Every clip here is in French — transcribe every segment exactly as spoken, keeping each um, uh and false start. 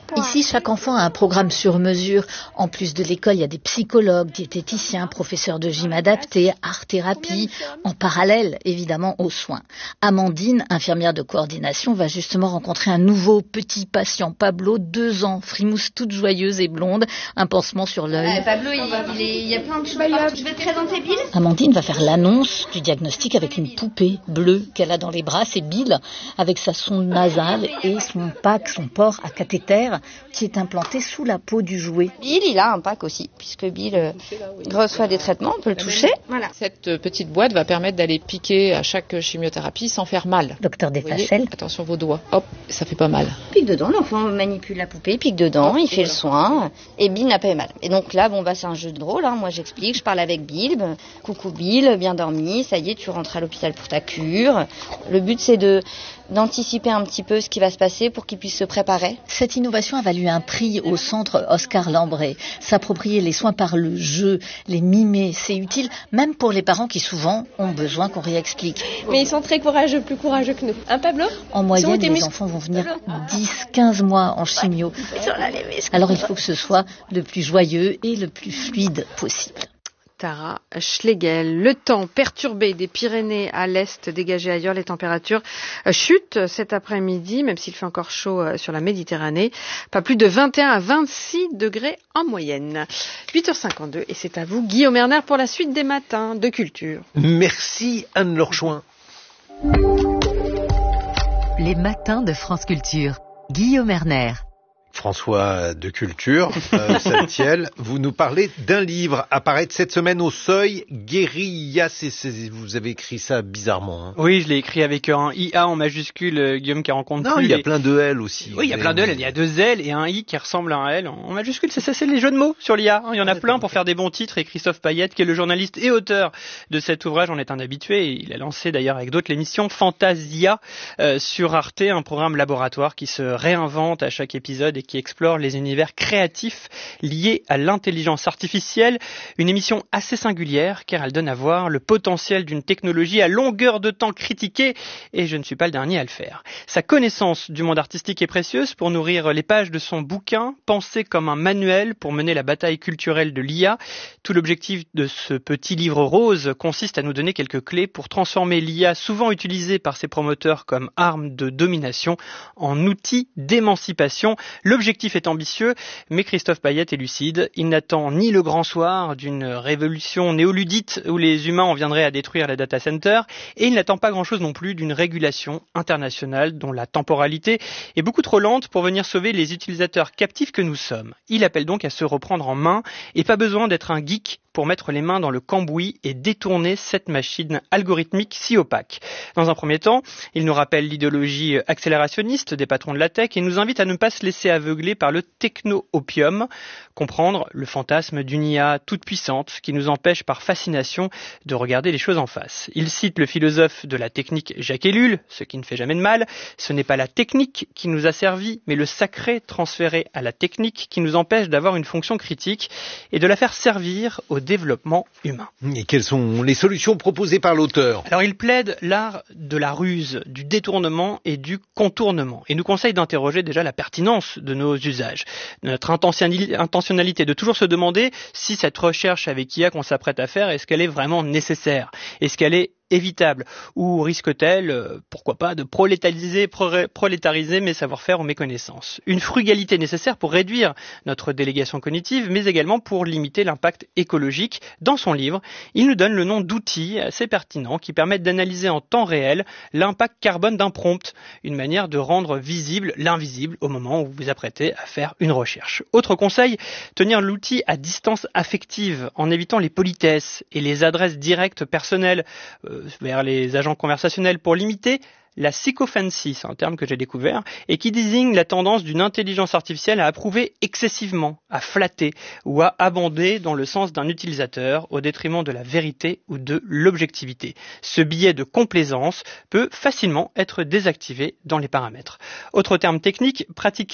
Ici, chaque enfant a un programme sur mesure. En plus de l'école, il y a des psychologues, diététiciens, professeurs de gym adapté, art-thérapie, en parallèle, évidemment, aux soins. Amandine, infirmière de coordination, va justement rencontrer un nouveau petit patient, Pablo, deux ans, frimousse toute joyeuse et blonde, un pansement sur l'œil. Euh, Pablo, il, il, est, il y a plein de choses partout. Je vais te présenter Bill. Amandine va faire l'annonce du diagnostic avec une poupée bleue qu'elle a dans les bras. C'est Bill, avec sa sonde nasale et son pack, son port à cathéter, qui est implanté sous la peau du jouet. Bill, il a un pack aussi, puisque Bill euh, reçoit des traitements, on peut le toucher. Voilà. Cette petite boîte va permettre d'aller piquer à chaque chimiothérapie sans faire mal. Docteur Desfachel. Attention vos doigts, hop, ça fait pas mal. Il pique dedans, l'enfant manipule la poupée, il pique dedans, il fait le soin, et Bill n'a pas eu mal. Et donc là, bon bah c'est un jeu de rôle, hein. Moi j'explique, je parle avec Bill, ben, coucou Bill, bien dormi, ça y est, tu rentres à l'hôpital pour ta cure. Le but c'est de d'anticiper un petit peu ce qui va se passer pour qu'il puisse se préparer. Cette innovation a valu un prix au centre Oscar Lambret. S'approprier les soins par le jeu, les mimer, c'est utile, même pour les parents qui souvent ont besoin qu'on réexplique. Mais ils sont très courageux, plus courageux que nous. Hein Pablo ? En moyenne, les enfants vont venir dix à quinze mois en chimio. Alors il faut que ce soit le plus joyeux et le plus fluide possible. Tara Schlegel. Le temps perturbé des Pyrénées à l'est, dégagé ailleurs, les températures chutent cet après-midi, même s'il fait encore chaud sur la Méditerranée. Pas plus de vingt et un à vingt-six degrés en moyenne. huit heures cinquante-deux et c'est à vous, Guillaume Erner, pour la suite des matins de culture. Merci Anne-Laure Chouin. Les matins de France Culture. Guillaume Erner. François de Culture, euh, Saltiel, vous nous parlez d'un livre apparaître cette semaine au Seuil, Guérilla, c'est, c'est, vous avez écrit ça bizarrement. Hein. Oui, je l'ai écrit avec un I A en majuscule, Guillaume, qui rencontre non, plus. Non, il y a les... plein de L aussi. Oui, il y a plein de L, il y a deux L et un I qui ressemble à un L en majuscule, c'est ça, c'est les jeux de mots sur l'I A. Il y en a plein pour faire des bons titres et Christophe Payette, qui est le journaliste et auteur de cet ouvrage, en est un habitué. Et il a lancé d'ailleurs avec d'autres l'émission Fantasia euh, sur Arte, un programme laboratoire qui se réinvente à chaque épisode et qui explore les univers créatifs liés à l'intelligence artificielle. Une émission assez singulière car elle donne à voir le potentiel d'une technologie à longueur de temps critiquée et je ne suis pas le dernier à le faire. Sa connaissance du monde artistique est précieuse pour nourrir les pages de son bouquin, pensé comme un manuel pour mener la bataille culturelle de l'I A. Tout l'objectif de ce petit livre rose consiste à nous donner quelques clés pour transformer l'I A, souvent utilisée par ses promoteurs comme arme de domination, en outil d'émancipation. L'objectif est ambitieux, mais Christophe Payette est lucide. Il n'attend ni le grand soir d'une révolution néoludite où les humains en viendraient à détruire les data centers, et il n'attend pas grand-chose non plus d'une régulation internationale dont la temporalité est beaucoup trop lente pour venir sauver les utilisateurs captifs que nous sommes. Il appelle donc à se reprendre en main, et pas besoin d'être un geek pour mettre les mains dans le cambouis et détourner cette machine algorithmique si opaque. Dans un premier temps, il nous rappelle l'idéologie accélérationniste des patrons de la tech et nous invite à ne pas se laisser aveugler par le techno-opium, comprendre le fantasme d'une I A toute puissante qui nous empêche par fascination de regarder les choses en face. Il cite le philosophe de la technique Jacques Ellul, ce qui ne fait jamais de mal. Ce n'est pas la technique qui nous a servi, mais le sacré transféré à la technique qui nous empêche d'avoir une fonction critique et de la faire servir au développement humain. Et quelles sont les solutions proposées par l'auteur ? Alors il plaide l'art de la ruse, du détournement et du contournement et nous conseille d'interroger déjà la pertinence de nos usages. Notre intentionnalité de toujours se demander si cette recherche avec I A qu'on s'apprête à faire, est-ce qu'elle est vraiment nécessaire ? Est-ce qu'elle est évitable ou risque-t-elle, euh, pourquoi pas, de prolétariser, pro- prolétariser mes savoir-faire ou mes connaissances ? Une frugalité nécessaire pour réduire notre délégation cognitive, mais également pour limiter l'impact écologique. Dans son livre, il nous donne le nom d'outils assez pertinents qui permettent d'analyser en temps réel l'impact carbone d'un prompt, une manière de rendre visible l'invisible au moment où vous vous apprêtez à faire une recherche. Autre conseil, tenir l'outil à distance affective en évitant les politesses et les adresses directes personnelles, euh, vers les agents conversationnels pour limiter la sycophancy, c'est un terme que j'ai découvert, et qui désigne la tendance d'une intelligence artificielle à approuver excessivement, à flatter ou à abonder dans le sens d'un utilisateur au détriment de la vérité ou de l'objectivité. Ce biais de complaisance peut facilement être désactivé dans les paramètres. Autre terme technique, pratiquer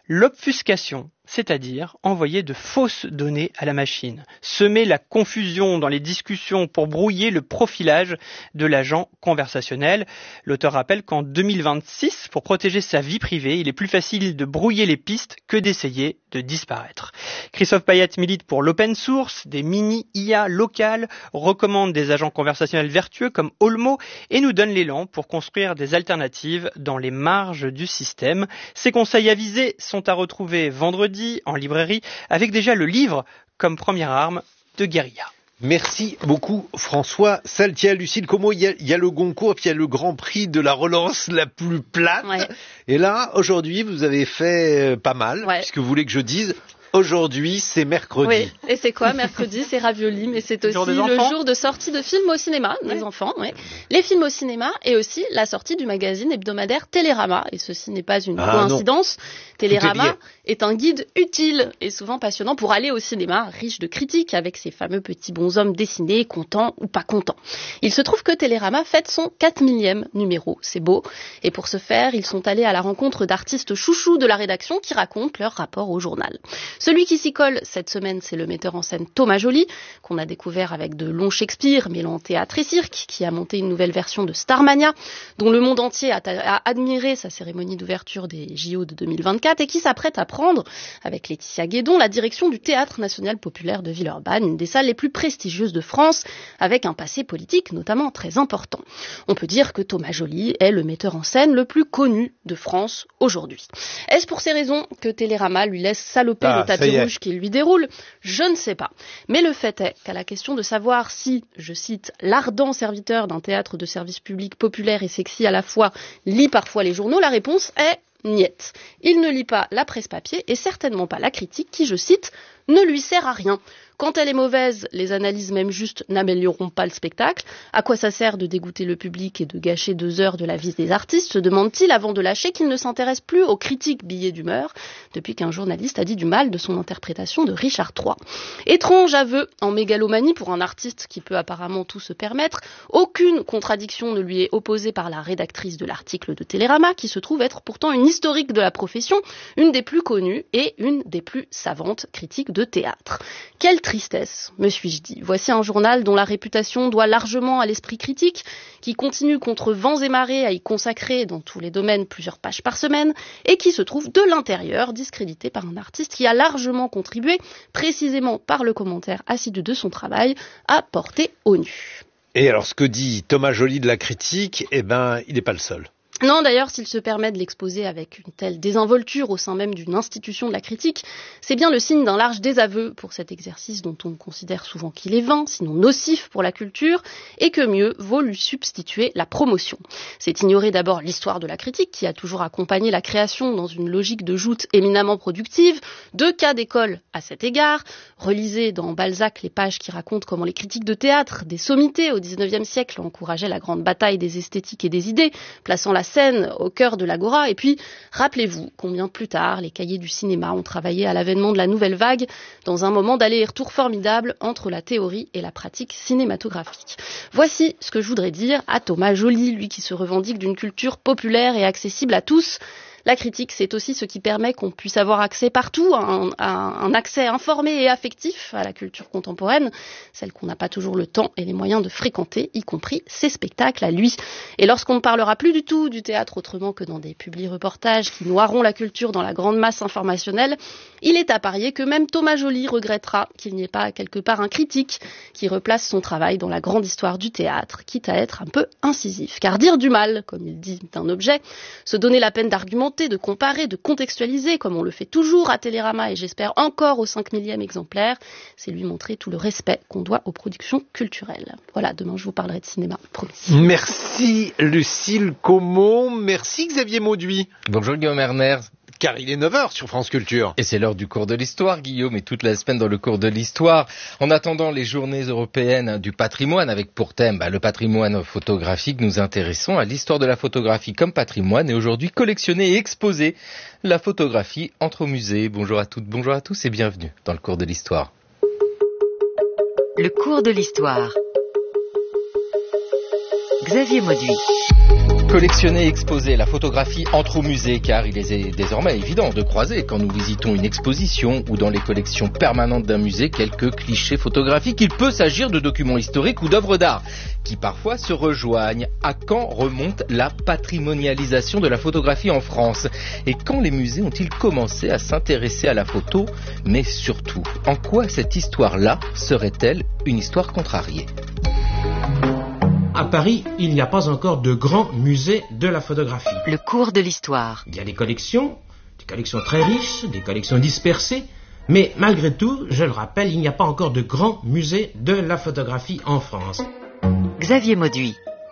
L'obfuscation, c'est-à-dire envoyer de fausses données à la machine, semer la confusion dans les discussions pour brouiller le profilage de l'agent conversationnel. L'auteur rappelle qu'en deux mille vingt-six, pour protéger sa vie privée, il est plus facile de brouiller les pistes que d'essayer de disparaître. Christophe Payet milite pour l'open source, des mini-I A locales, recommande des agents conversationnels vertueux comme Olmo et nous donne l'élan pour construire des alternatives dans les marges du système. Ces conseils avisés sont à retrouver vendredi en librairie avec déjà le livre comme première arme de guérilla. Merci beaucoup François Saltiel. Lucille Como, il y a, il y a le Goncourt et puis il y a le Grand Prix de la relance la plus plate. Ouais. Et là, aujourd'hui, vous avez fait pas mal, ouais. puisque vous voulez que je dise... Aujourd'hui, c'est mercredi. Oui, et c'est quoi mercredi? C'est Ravioli, mais c'est aussi jour le jour de sortie de films au cinéma, des ouais. enfants. Ouais. Les films au cinéma et aussi la sortie du magazine hebdomadaire Télérama. Et ceci n'est pas une ah, coïncidence. Non. Télérama est, est un guide utile et souvent passionnant pour aller au cinéma, riche de critiques avec ses fameux petits bonshommes dessinés, contents ou pas contents. Il se trouve que Télérama fête son quatre millième numéro. C'est beau. Et pour ce faire, ils sont allés à la rencontre d'artistes chouchous de la rédaction qui racontent leur rapport au journal. Celui qui s'y colle cette semaine, c'est le metteur en scène Thomas Joly, qu'on a découvert avec de longs Shakespeare, mêlant théâtre et cirque, qui a monté une nouvelle version de Starmania, dont le monde entier a, a admiré sa cérémonie d'ouverture des J O de deux mille vingt-quatre et qui s'apprête à prendre, avec Laetitia Guédon, la direction du Théâtre National Populaire de Villeurbanne, une des salles les plus prestigieuses de France, avec un passé politique notamment très important. On peut dire que Thomas Joly est le metteur en scène le plus connu de France aujourd'hui. Est-ce pour ces raisons que Télérama lui laisse saloper ah. le tapis rouge qui lui déroule? Je ne sais pas. Mais le fait est qu'à la question de savoir si, je cite, l'ardent serviteur d'un théâtre de service public populaire et sexy à la fois lit parfois les journaux, la réponse est niet. Il ne lit pas la presse papier et certainement pas la critique qui, je cite, ne lui sert à rien. Quand elle est mauvaise, les analyses même justes n'amélioreront pas le spectacle. À quoi ça sert de dégoûter le public et de gâcher deux heures de la vie des artistes, se demande-t-il avant de lâcher qu'il ne s'intéresse plus aux critiques billets d'humeur, depuis qu'un journaliste a dit du mal de son interprétation de Richard trois. Étrange aveu en mégalomanie pour un artiste qui peut apparemment tout se permettre. Aucune contradiction ne lui est opposée par la rédactrice de l'article de Télérama, qui se trouve être pourtant une historique de la profession, une des plus connues et une des plus savantes critiques de théâtre. Quelle tristesse, me suis-je dit. Voici un journal dont la réputation doit largement à l'esprit critique, qui continue contre vents et marées à y consacrer dans tous les domaines plusieurs pages par semaine, et qui se trouve de l'intérieur discrédité par un artiste qui a largement contribué, précisément par le commentaire assidu de son travail, à porter au nu. Et alors ce que dit Thomas Joly de la critique, eh ben, il n'est pas le seul. Non, d'ailleurs, s'il se permet de l'exposer avec une telle désinvolture au sein même d'une institution de la critique, c'est bien le signe d'un large désaveu pour cet exercice dont on considère souvent qu'il est vain, sinon nocif pour la culture, et que mieux vaut lui substituer la promotion. C'est ignorer d'abord l'histoire de la critique, qui a toujours accompagné la création dans une logique de joute éminemment productive. Deux cas d'école à cet égard. Relisez dans Balzac les pages qui racontent comment les critiques de théâtre, des sommités au dix-neuvième siècle, encourageaient la grande bataille des esthétiques et des idées, plaçant la scène au cœur de l'agora. Et puis, rappelez-vous combien plus tard les cahiers du cinéma ont travaillé à l'avènement de la nouvelle vague dans un moment d'aller et retour formidable entre la théorie et la pratique cinématographique. Voici ce que je voudrais dire à Thomas Joly, lui qui se revendique d'une culture populaire et accessible à tous. La critique, c'est aussi ce qui permet qu'on puisse avoir accès partout, un, un, un accès informé et affectif à la culture contemporaine, celle qu'on n'a pas toujours le temps et les moyens de fréquenter, y compris ses spectacles à lui. Et lorsqu'on ne parlera plus du tout du théâtre autrement que dans des publi-reportages qui noieront la culture dans la grande masse informationnelle, il est à parier que même Thomas Joly regrettera qu'il n'y ait pas quelque part un critique qui replace son travail dans la grande histoire du théâtre, quitte à être un peu incisif. Car dire du mal, comme il dit d'un objet, se donner la peine d'argumenter, de comparer, de contextualiser, comme on le fait toujours à Télérama et j'espère encore au cinq millième exemplaire, c'est lui montrer tout le respect qu'on doit aux productions culturelles. Voilà, demain je vous parlerai de cinéma, promis. Merci Lucille Como, merci Xavier Mauduit. Bonjour Guillaume Erner. Car il est neuf heures sur France Culture. Et c'est l'heure du cours de l'histoire, Guillaume, et toute la semaine dans le cours de l'histoire. En attendant les journées européennes du patrimoine, avec pour thème bah, le patrimoine photographique, nous intéressons à l'histoire de la photographie comme patrimoine, et aujourd'hui collectionner et exposer la photographie entre au musée. Bonjour à toutes, bonjour à tous, et bienvenue dans le cours de l'histoire. Le cours de l'histoire. Xavier Mauduit. Collectionner et exposer la photographie entre au musée, car il est désormais évident de croiser, quand nous visitons une exposition ou dans les collections permanentes d'un musée, quelques clichés photographiques. Il peut s'agir de documents historiques ou d'œuvres d'art qui parfois se rejoignent. À quand remonte la patrimonialisation de la photographie en France? Et quand les musées ont-ils commencé à s'intéresser à la photo? Mais surtout, en quoi cette histoire-là serait-elle une histoire contrariée? À Paris, il n'y a pas encore de grand musée de la photographie. Le cours de l'histoire. Il y a des collections, des collections très riches, des collections dispersées, mais malgré tout, je le rappelle, il n'y a pas encore de grand musée de la photographie en France. Xavier Mauduit.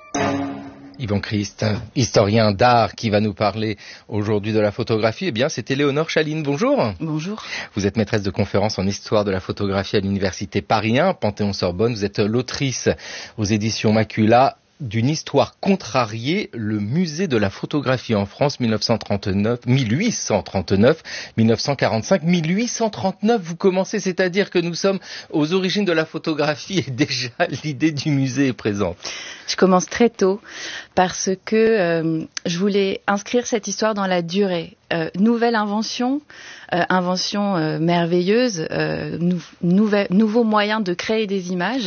Yvan Christ, historien d'art qui va nous parler aujourd'hui de la photographie. Eh bien, c'est Éléonore Chaline. Bonjour. Bonjour. Vous êtes maîtresse de conférences en histoire de la photographie à l'université Paris un, Panthéon-Sorbonne. Vous êtes l'autrice aux éditions Macula d'une histoire contrariée, le musée de la photographie en France, mille neuf cent trente-neuf, mille huit cent trente-neuf, mille neuf cent quarante-cinq, mille huit cent trente-neuf. Vous commencez, c'est-à-dire que nous sommes aux origines de la photographie et déjà l'idée du musée est présente. Je commence très tôt parce que euh, je voulais inscrire cette histoire dans la durée. Euh, nouvelle invention, euh, invention euh, merveilleuse, euh, nou- nouvel, nouveau moyen de créer des images.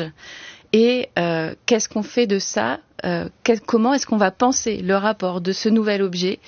Et euh, qu'est-ce qu'on fait de ça euh, quel, Comment est-ce qu'on va penser le rapport de ce nouvel objet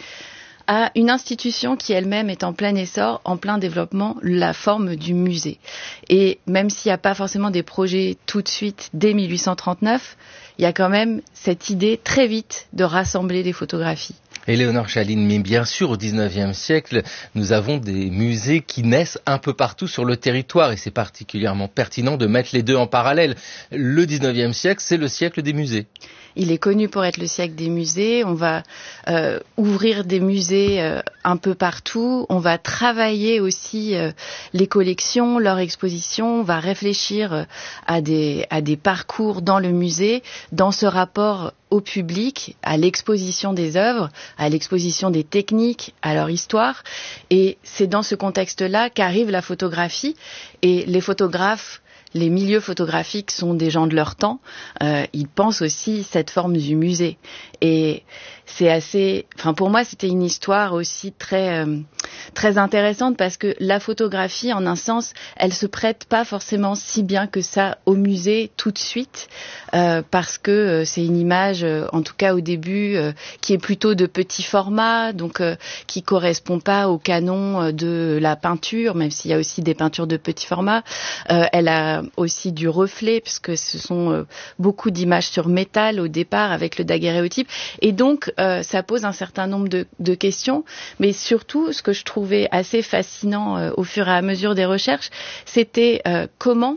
à une institution qui elle-même est en plein essor, en plein développement, la forme du musée. Et même s'il n'y a pas forcément des projets tout de suite dès mille huit cent trente-neuf, il y a quand même cette idée très vite de rassembler des photographies. Éléonore Chaline, mais bien sûr, au dix-neuvième siècle, nous avons des musées qui naissent un peu partout sur le territoire et c'est particulièrement pertinent de mettre les deux en parallèle. Le dix-neuvième siècle, c'est le siècle des musées. Il est connu pour être le siècle des musées. On va euh, ouvrir des musées euh, un peu partout. On va travailler aussi euh, les collections, leurs expositions. On va réfléchir euh, à des à des parcours dans le musée, dans ce rapport au public, à l'exposition des œuvres, à l'exposition des techniques, à leur histoire. Et c'est dans ce contexte-là qu'arrive la photographie. Et les photographes, les milieux photographiques sont des gens de leur temps. Euh, ils pensent aussi cette forme du musée. Et c'est assez... Enfin, pour moi, c'était une histoire aussi très, euh, très intéressante parce que la photographie, en un sens, elle se prête pas forcément si bien que ça au musée tout de suite euh, parce que euh, c'est une image, euh, en tout cas au début, euh, qui est plutôt de petit format, donc euh, qui correspond pas au canon de la peinture, même s'il y a aussi des peintures de petit format. Euh, elle a aussi du reflet puisque ce sont euh, beaucoup d'images sur métal au départ avec le daguerréotype. Et donc, euh, ça pose un certain nombre de, de questions. Mais surtout, ce que je trouvais assez fascinant euh, au fur et à mesure des recherches, c'était euh, comment,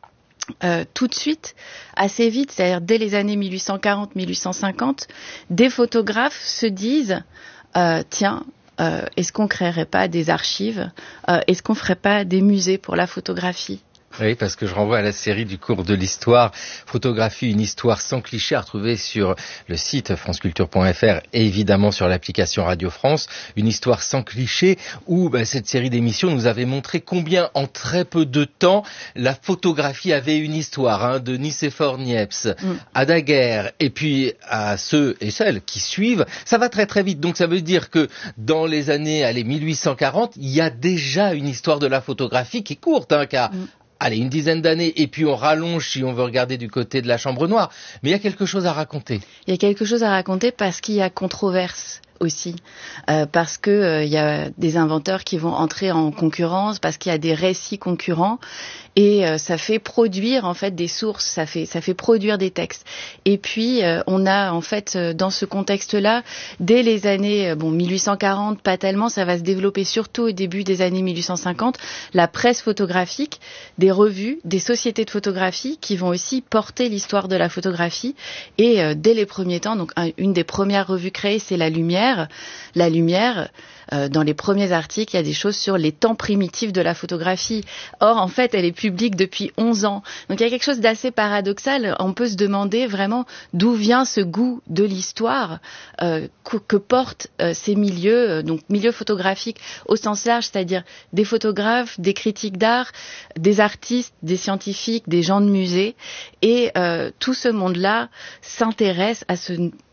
euh, tout de suite, assez vite, c'est-à-dire dès les années mille huit cent quarante mille huit cent cinquante, des photographes se disent euh, « Tiens, euh, est-ce qu'on créerait pas des archives euh, Est-ce qu'on ferait pas des musées pour la photographie ?» Oui, parce que je renvoie à la série du cours de l'histoire, photographie, une histoire sans cliché, à retrouver sur le site franceculture point f r et évidemment sur l'application Radio France, une histoire sans cliché où bah, cette série d'émissions nous avait montré combien en très peu de temps la photographie avait une histoire, hein, de Nicéphore Niepce mm. à Daguerre et puis à ceux et celles qui suivent, ça va très très vite. Donc ça veut dire que dans les années allez, mille huit cent quarante, il y a déjà une histoire de la photographie qui est courte, hein, car mm. allez, une dizaine d'années, et puis on rallonge si on veut regarder du côté de la Chambre Noire. Mais il y a quelque chose à raconter. Il y a quelque chose à raconter parce qu'il y a controverse aussi, euh, parce que euh, il y a des inventeurs qui vont entrer en concurrence, parce qu'il y a des récits concurrents, et euh, ça fait produire en fait des sources, ça fait ça fait produire des textes. Et puis euh, on a en fait euh, dans ce contexte-là, dès les années euh, bon mille huit cent quarante, pas tellement, ça va se développer surtout au début des années mille huit cent cinquante, la presse photographique, des revues, des sociétés de photographie qui vont aussi porter l'histoire de la photographie. Et euh, dès les premiers temps, donc un, une des premières revues créées, c'est La Lumière. La Lumière, euh, dans les premiers articles, il y a des choses sur les temps primitifs de la photographie. Or, en fait, elle est publique depuis onze ans. Donc, il y a quelque chose d'assez paradoxal. On peut se demander vraiment d'où vient ce goût de l'histoire euh, que, que portent euh, ces milieux, euh, donc milieux photographiques au sens large, c'est-à-dire des photographes, des critiques d'art, des artistes, des scientifiques, des gens de musée. Et euh, tout ce monde-là s'intéresse à ce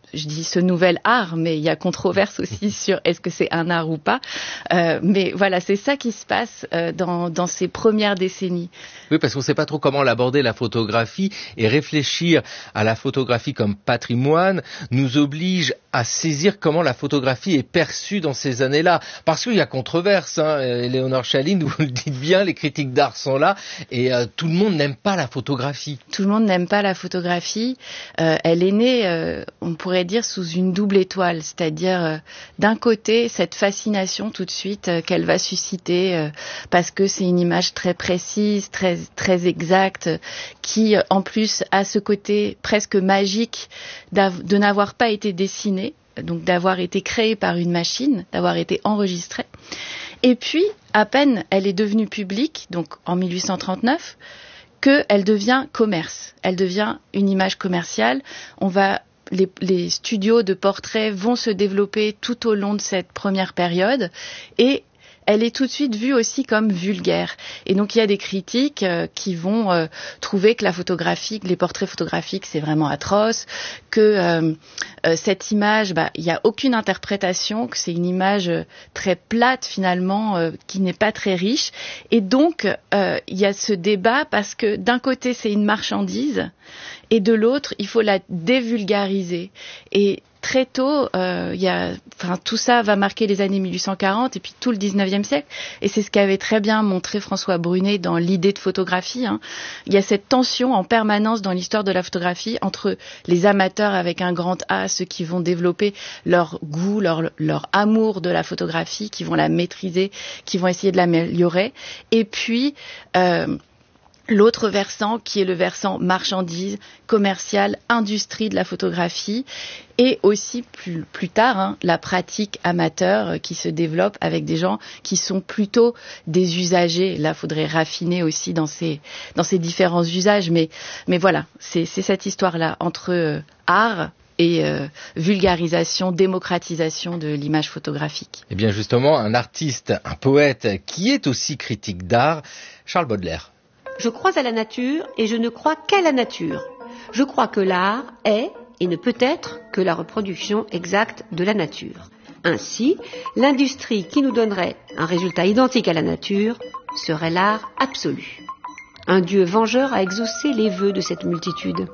je dis ce nouvel art, mais il y a controverse aussi sur est-ce que c'est un art ou pas. Euh, mais voilà, c'est ça qui se passe euh, dans, dans ces premières décennies. Oui, parce qu'on ne sait pas trop comment l'aborder, la photographie, et réfléchir à la photographie comme patrimoine nous oblige à saisir comment la photographie est perçue dans ces années-là. Parce qu'il y a controverse, hein. Éléonore Chaline, vous le dites bien, les critiques d'art sont là, et euh, tout le monde n'aime pas la photographie. Tout le monde n'aime pas la photographie. Euh, elle est née, euh, on pourrait dire, sous une double étoile, c'est-à-dire euh, d'un côté cette fascination tout de suite euh, qu'elle va susciter euh, parce que c'est une image très précise, très très exacte, qui euh, en plus a ce côté presque magique de n'avoir pas été dessinée, donc d'avoir été créée par une machine, d'avoir été enregistrée. Et puis, à peine elle est devenue publique, donc en mille huit cent trente-neuf, qu'elle devient commerce. Elle devient une image commerciale. On va Les, les studios de portraits vont se développer tout au long de cette première période et elle est tout de suite vue aussi comme vulgaire. Et donc il y a des critiques euh, qui vont euh, trouver que la photographie, que les portraits photographiques, c'est vraiment atroce, que euh, euh, cette image, bah, il n'y a aucune interprétation, que c'est une image très plate finalement, euh, qui n'est pas très riche. Et donc euh, il y a ce débat parce que d'un côté c'est une marchandise et de l'autre il faut la dévulgariser. Et très tôt, euh, y a, enfin, tout ça va marquer les années mille huit cent quarante et puis tout le dix-neuvième siècle. Et c'est ce qu'avait très bien montré François Brunet dans l'idée de photographie. Hein. Il y a cette tension en permanence dans l'histoire de la photographie entre les amateurs avec un grand A, ceux qui vont développer leur goût, leur, leur amour de la photographie, qui vont la maîtriser, qui vont essayer de l'améliorer. Et puis... Euh, l'autre versant qui est le versant marchandise, commercial, industrie de la photographie et aussi plus, plus tard hein, la pratique amateur euh, qui se développe avec des gens qui sont plutôt des usagers. Là, il faudrait raffiner aussi dans ces, dans ces différents usages, mais, mais voilà, c'est, c'est cette histoire-là entre euh, art et euh, vulgarisation, démocratisation de l'image photographique. Eh bien justement, un artiste, un poète qui est aussi critique d'art, Charles Baudelaire. Je crois à la nature et je ne crois qu'à la nature. Je crois que l'art est et ne peut être que la reproduction exacte de la nature. Ainsi, l'industrie qui nous donnerait un résultat identique à la nature serait l'art absolu. Un dieu vengeur a exaucé les vœux de cette multitude.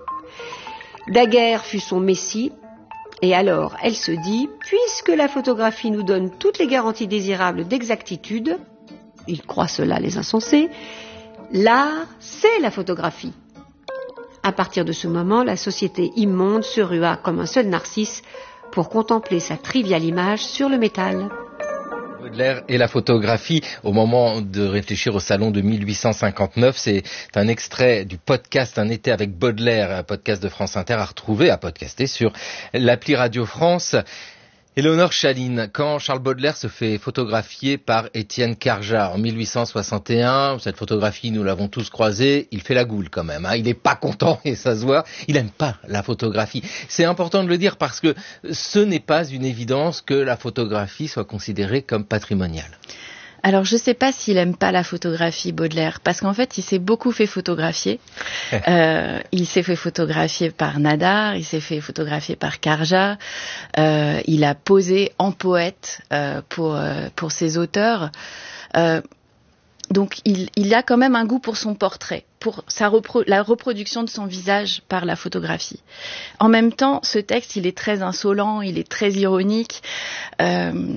Daguerre fut son messie, et alors elle se dit, puisque la photographie nous donne toutes les garanties désirables d'exactitude, ils croient cela les insensés, l'art, c'est la photographie. À partir de ce moment, la société immonde se rua comme un seul narcisse pour contempler sa triviale image sur le métal. Baudelaire et la photographie, au moment de réfléchir au salon de mille huit cent cinquante-neuf, c'est un extrait du podcast Un été avec Baudelaire, un podcast de France Inter à retrouver, à podcaster sur l'appli Radio France. Éléonore Chaline, quand Charles Baudelaire se fait photographier par Étienne Carjat en mille huit cent soixante et un, cette photographie, nous l'avons tous croisée, il fait la goule quand même, hein. Il n'est pas content et ça se voit, il n'aime pas la photographie. C'est important de le dire parce que ce n'est pas une évidence que la photographie soit considérée comme patrimoniale. Alors, je ne sais pas s'il aime pas la photographie, Baudelaire, parce qu'en fait, il s'est beaucoup fait photographier. euh, il s'est fait photographier par Nadar, il s'est fait photographier par Carjat. Euh, il a posé en poète euh, pour euh, pour ses auteurs. Euh, donc, il, il a quand même un goût pour son portrait, pour sa repro- la reproduction de son visage par la photographie. En même temps, ce texte, il est très insolent, il est très ironique, euh,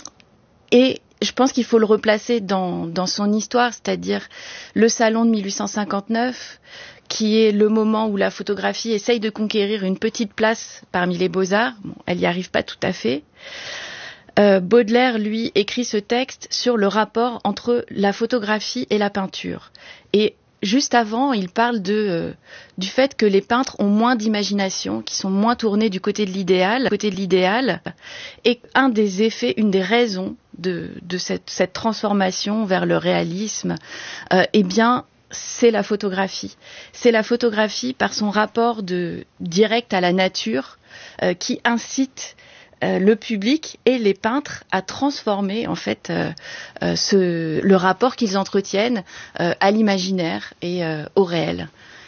et je pense qu'il faut le replacer dans, dans son histoire, c'est-à-dire le salon de mille huit cent cinquante-neuf, qui est le moment où la photographie essaye de conquérir une petite place parmi les beaux-arts. Bon, elle n'y arrive pas tout à fait. Euh, Baudelaire, lui, écrit ce texte sur le rapport entre la photographie et la peinture. Et juste avant, il parle de, euh, du fait que les peintres ont moins d'imagination, qui sont moins tournés du côté de l'idéal, côté de l'idéal. Et un des effets, une des raisons de, de cette, cette transformation vers le réalisme, euh, eh bien, c'est la photographie. C'est la photographie par son rapport de, direct à la nature, euh, qui incite Euh, le public et les peintres à transformer en fait euh, euh, ce, le rapport qu'ils entretiennent euh, à l'imaginaire et euh, au réel.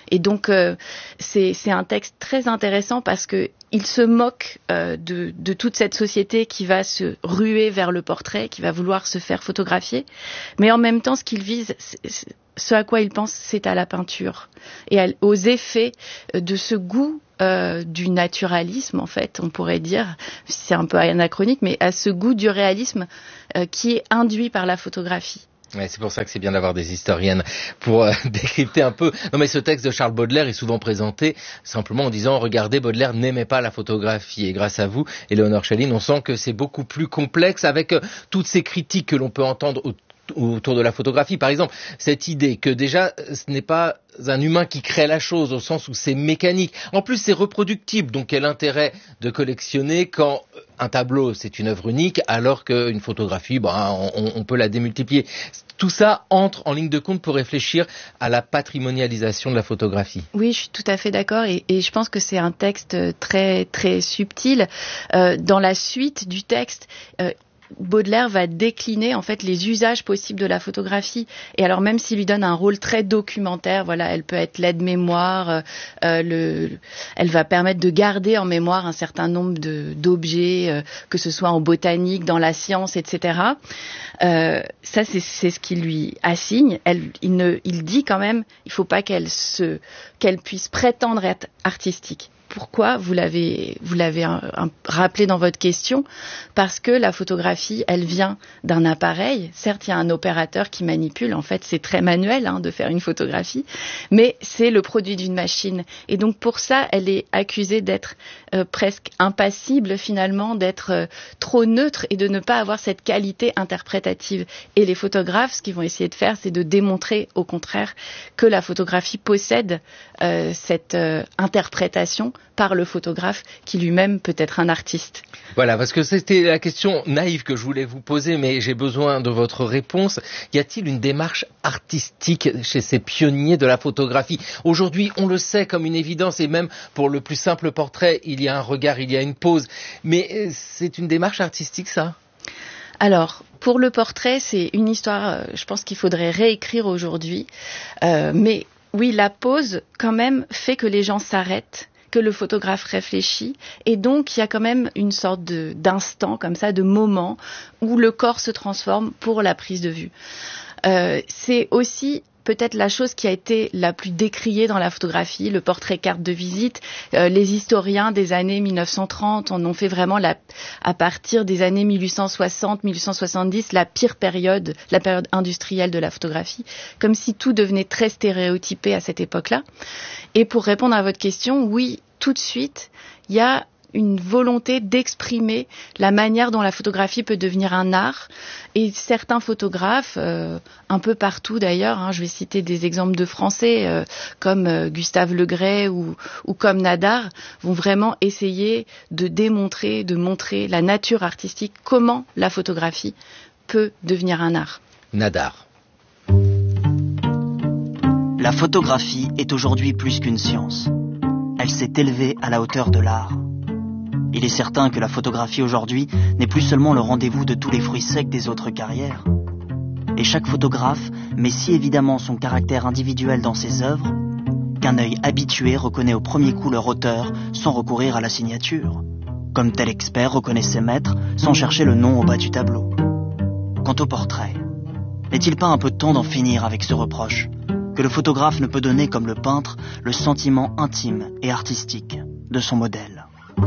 Et donc, euh, c'est, c'est un texte très intéressant parce que il se moque euh, de, de toute cette société qui va se ruer vers le portrait, qui va vouloir se faire photographier. Mais en même temps, ce qu'il vise, c'est, ce à quoi il pense, c'est à la peinture et à, aux effets de ce goût euh, du naturalisme, en fait, on pourrait dire. C'est un peu anachronique, mais à ce goût du réalisme euh, qui est induit par la photographie. Ouais, c'est pour ça que c'est bien d'avoir des historiennes pour euh, décrypter un peu. Non, mais ce texte de Charles Baudelaire est souvent présenté simplement en disant « Regardez, Baudelaire n'aimait pas la photographie ». Et grâce à vous, Éléonore Chaline, on sent que c'est beaucoup plus complexe avec euh, toutes ces critiques que l'on peut entendre au autour de la photographie. Par exemple, cette idée que déjà, ce n'est pas un humain qui crée la chose, au sens où c'est mécanique. En plus, c'est reproductible. Donc, quel intérêt de collectionner quand un tableau, c'est une œuvre unique, alors qu'une photographie, ben, on, on peut la démultiplier. Tout ça entre en ligne de compte pour réfléchir à la patrimonialisation de la photographie. Oui, je suis tout à fait d'accord et, et je pense que c'est un texte très, très subtil. Euh, dans la suite du texte, euh, Baudelaire va décliner en fait les usages possibles de la photographie. Et alors même s'il lui donne un rôle très documentaire, voilà, elle peut être l'aide-mémoire, euh, le, elle va permettre de garder en mémoire un certain nombre de, d'objets, euh, que ce soit en botanique, dans la science, et cetera. Euh, ça, c'est, c'est ce qu'il lui assigne. Elle, il, ne, il dit quand même, il ne faut pas qu'elle se, qu'elle puisse prétendre être artistique. Pourquoi ? Vous l'avez, vous l'avez un, un, rappelé dans votre question, parce que la photographie, elle vient d'un appareil. Certes, il y a un opérateur qui manipule. En fait, c'est très manuel hein, de faire une photographie, mais c'est le produit d'une machine. Et donc, pour ça, elle est accusée d'être euh, presque impassible, finalement, d'être euh, trop neutre et de ne pas avoir cette qualité interprétative. Et les photographes, ce qu'ils vont essayer de faire, c'est de démontrer, au contraire, que la photographie possède euh, cette euh, interprétation par le photographe qui lui-même peut être un artiste. Voilà, parce que c'était la question naïve que je voulais vous poser, mais j'ai besoin de votre réponse. Y a-t-il une démarche artistique chez ces pionniers de la photographie ? Aujourd'hui, on le sait comme une évidence, et même pour le plus simple portrait, il y a un regard, il y a une pose. Mais c'est une démarche artistique, ça ? Alors, pour le portrait, c'est une histoire, je pense qu'il faudrait réécrire aujourd'hui. Euh, mais oui, la pose, quand même, fait que les gens s'arrêtent, que le photographe réfléchit, et donc il y a quand même une sorte de, d'instant comme ça, de moment où le corps se transforme pour la prise de vue. Euh, c'est aussi peut-être la chose qui a été la plus décriée dans la photographie, le portrait carte de visite. Euh, les historiens des années mille neuf cent trente en ont fait vraiment, la, à partir des années mille huit cent soixante, mille huit cent soixante-dix, la pire période, la période industrielle de la photographie, comme si tout devenait très stéréotypé à cette époque-là. Et pour répondre à votre question, oui, tout de suite, il y a une volonté d'exprimer la manière dont la photographie peut devenir un art. Et certains photographes, euh, un peu partout d'ailleurs, hein, je vais citer des exemples de Français euh, comme euh, Gustave Le Gray ou, ou comme Nadar, vont vraiment essayer de démontrer, de montrer la nature artistique, comment la photographie peut devenir un art. Nadar. La photographie est aujourd'hui plus qu'une science. Elle s'est élevée à la hauteur de l'art. Il est certain que la photographie aujourd'hui n'est plus seulement le rendez-vous de tous les fruits secs des autres carrières. Et chaque photographe met si évidemment son caractère individuel dans ses œuvres qu'un œil habitué reconnaît au premier coup leur auteur sans recourir à la signature. Comme tel expert reconnaît ses maîtres sans chercher le nom au bas du tableau. Quant au portrait, n'est-il pas un peu temps d'en finir avec ce reproche que le photographe ne peut donner comme le peintre le sentiment intime et artistique de son modèle?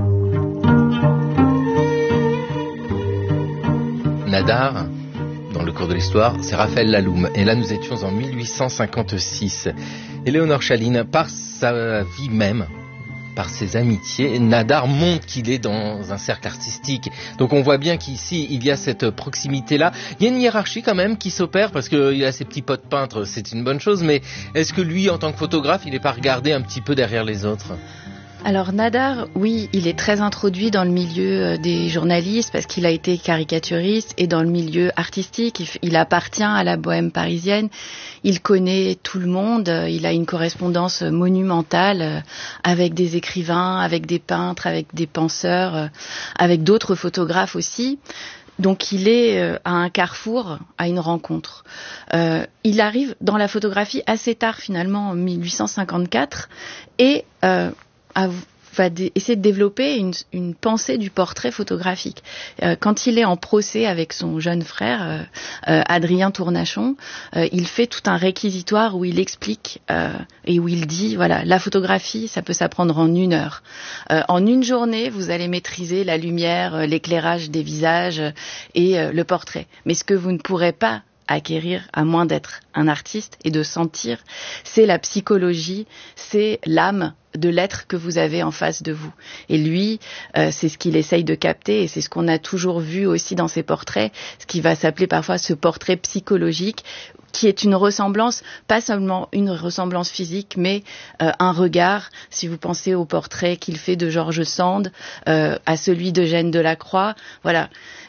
Nadar, dans le cours de l'histoire, c'est Raphaël Laloum. Et là, nous étions en mille huit cent cinquante-six. Éléonore Chaline, par sa vie même, par ses amitiés, Nadar montre qu'il est dans un cercle artistique. Donc on voit bien qu'ici, il y a cette proximité-là. Il y a une hiérarchie quand même qui s'opère, parce qu'il a ses petits potes peintres, c'est une bonne chose, mais est-ce que lui, en tant que photographe, il n'est pas regardé un petit peu derrière les autres ? Alors Nadar, oui, il est très introduit dans le milieu des journalistes parce qu'il a été caricaturiste et dans le milieu artistique. Il, il appartient à la bohème parisienne. Il connaît tout le monde. Il a une correspondance monumentale avec des écrivains, avec des peintres, avec des penseurs, avec d'autres photographes aussi. donc il est euh, à un carrefour, à une rencontre. Euh, il arrive dans la photographie assez tard finalement, en mille huit cent cinquante-quatre, et euh, à, va dé- essayer de développer une, une pensée du portrait photographique. Euh, quand il est en procès avec son jeune frère, euh, euh, Adrien Tournachon, euh, il fait tout un réquisitoire où il explique euh, et où il dit, voilà, la photographie, ça peut s'apprendre en une heure. Euh, en une journée, vous allez maîtriser la lumière, euh, l'éclairage des visages euh, et euh, le portrait. Mais ce que vous ne pourrez pas acquérir, à moins d'être un artiste et de sentir, c'est la psychologie, c'est l'âme de l'être que vous avez en face de vous. Et lui, euh, c'est ce qu'il essaye de capter, et c'est ce qu'on a toujours vu aussi dans ses portraits, ce qui va s'appeler parfois ce portrait psychologique, qui est une ressemblance, pas seulement une ressemblance physique, mais euh, un regard. Si vous pensez au portrait qu'il fait de George Sand, euh, à celui d'Eugène Delacroix, voilà.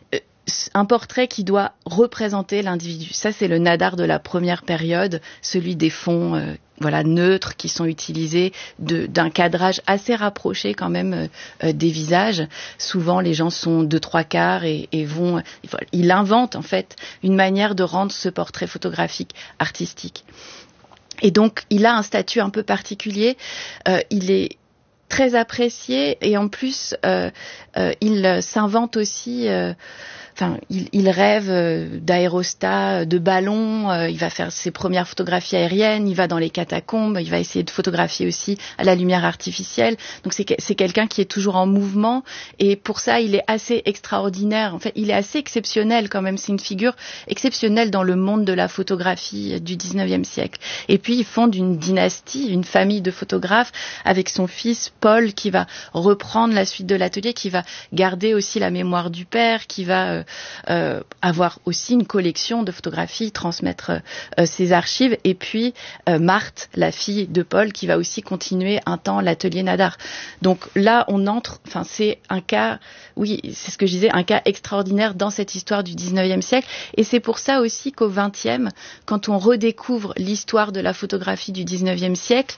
Un portrait qui doit représenter l'individu. Ça, c'est le Nadar de la première période, celui des fonds euh, voilà, neutres qui sont utilisés, de, d'un cadrage assez rapproché quand même euh, des visages. Souvent, les gens sont de trois quarts et, et vont... Il invente en fait une manière de rendre ce portrait photographique artistique. Et donc, il a un statut un peu particulier. Euh, il est très apprécié et en plus, euh, euh, il s'invente aussi... Euh, Enfin, il, il rêve euh, d'aérostats, de ballons, euh, il va faire ses premières photographies aériennes, il va dans les catacombes, il va essayer de photographier aussi à la lumière artificielle. Donc c'est, c'est quelqu'un qui est toujours en mouvement et pour ça il est assez extraordinaire. En fait, il est assez exceptionnel quand même. C'est une figure exceptionnelle dans le monde de la photographie du dix-neuvième siècle. Et puis il fonde une dynastie, une famille de photographes avec son fils Paul qui va reprendre la suite de l'atelier, qui va garder aussi la mémoire du père, qui va euh, Euh, avoir aussi une collection de photographies, transmettre euh, ses archives, et puis euh, Marthe, la fille de Paul, qui va aussi continuer un temps l'atelier Nadar. Donc là, on entre, enfin c'est un cas, oui, c'est ce que je disais, un cas extraordinaire dans cette histoire du dix-neuvième siècle, et c'est pour ça aussi qu'au vingtième, quand on redécouvre l'histoire de la photographie du dix-neuvième siècle,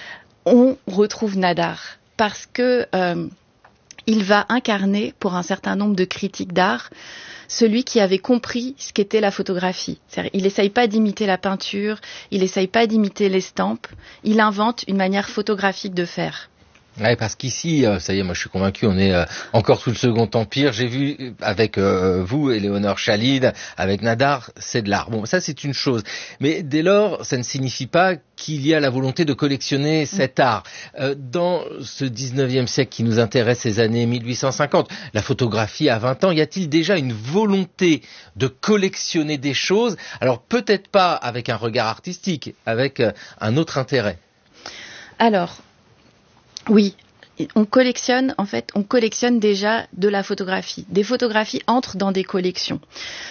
on retrouve Nadar, parce que euh, il va incarner, pour un certain nombre de critiques d'art, celui qui avait compris ce qu'était la photographie. C'est-à-dire, il n'essaye pas d'imiter la peinture, il n'essaye pas d'imiter l'estampe, il invente une manière photographique de faire. Ouais, parce qu'ici, euh, ça y est, moi je suis convaincu, on est euh, encore sous le Second Empire. J'ai vu avec euh, vous, Éléonore Chalide, avec Nadar, c'est de l'art. Bon, ça c'est une chose. Mais dès lors, ça ne signifie pas qu'il y a la volonté de collectionner cet art. Euh, dans ce dix-neuvième siècle qui nous intéresse, ces années mille huit cent cinquante, la photographie à vingt ans, y a-t-il déjà une volonté de collectionner des choses? Alors peut-être pas avec un regard artistique, avec euh, un autre intérêt. Alors, oui, on collectionne, en fait, on collectionne déjà de la photographie. Des photographies entrent dans des collections.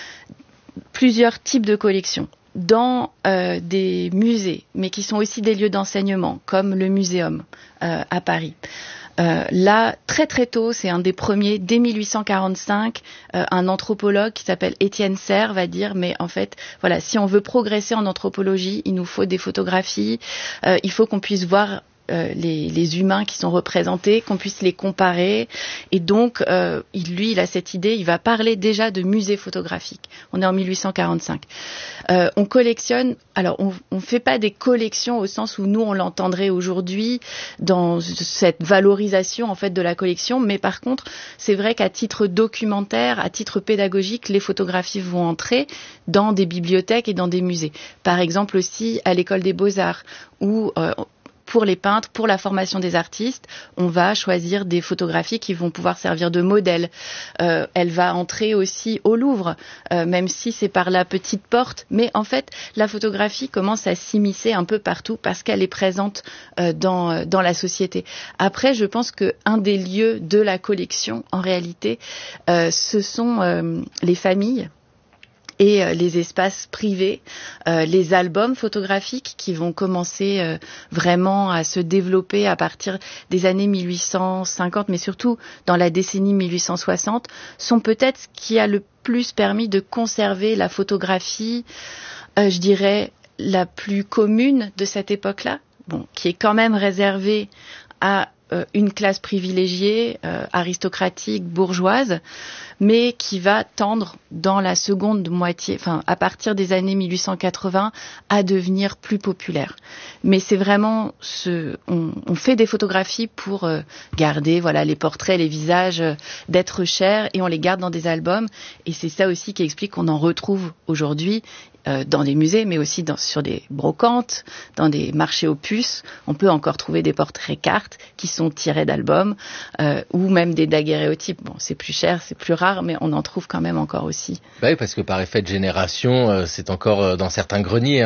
Plusieurs types de collections. Dans euh, des musées, mais qui sont aussi des lieux d'enseignement, comme le Muséum euh, à Paris. Euh, là, très très tôt, c'est un des premiers, dès mille huit cent quarante-cinq, euh, un anthropologue qui s'appelle Étienne Serre va dire, mais en fait, voilà, si on veut progresser en anthropologie, il nous faut des photographies, euh, il faut qu'on puisse voir Euh, les, les humains qui sont représentés, qu'on puisse les comparer. Et donc, euh, il, lui, il a cette idée, il va parler déjà de musée photographique. On est en mille huit cent quarante-cinq. Euh, on collectionne, alors on ne fait pas des collections au sens où nous, on l'entendrait aujourd'hui dans cette valorisation en fait de la collection, mais par contre, c'est vrai qu'à titre documentaire, à titre pédagogique, les photographies vont entrer dans des bibliothèques et dans des musées. Par exemple aussi à l'école des Beaux-Arts, où euh, pour les peintres, pour la formation des artistes, on va choisir des photographies qui vont pouvoir servir de modèle. Euh, elle va entrer aussi au Louvre, euh, même si c'est par la petite porte. Mais en fait, la photographie commence à s'immiscer un peu partout parce qu'elle est présente euh, dans, dans la société. Après, je pense qu'un des lieux de la collection, en réalité, euh, ce sont euh, les familles et euh, les espaces privés, euh, les albums photographiques qui vont commencer euh, vraiment à se développer à partir des années mille huit cent cinquante, mais surtout dans la décennie mille huit cent soixante, sont peut-être ce qui a le plus permis de conserver la photographie, euh, je dirais, la plus commune de cette époque-là, bon, qui est quand même réservée à euh, une classe privilégiée, euh, aristocratique, bourgeoise, mais qui va tendre dans la seconde moitié, enfin à partir des années mille huit cent quatre-vingts, à devenir plus populaire. Mais c'est vraiment ce, on, on fait des photographies pour euh, garder, voilà, les portraits, les visages euh, d'êtres chers, et on les garde dans des albums. Et c'est ça aussi qui explique qu'on en retrouve aujourd'hui euh, dans des musées, mais aussi dans, sur des brocantes, dans des marchés aux puces. On peut encore trouver des portraits cartes qui sont tirés d'albums, euh, ou même des daguerréotypes. Bon, c'est plus cher, c'est plus rare, mais on en trouve quand même encore aussi. Bah oui, parce que par effet de génération, euh, c'est encore euh, dans certains greniers.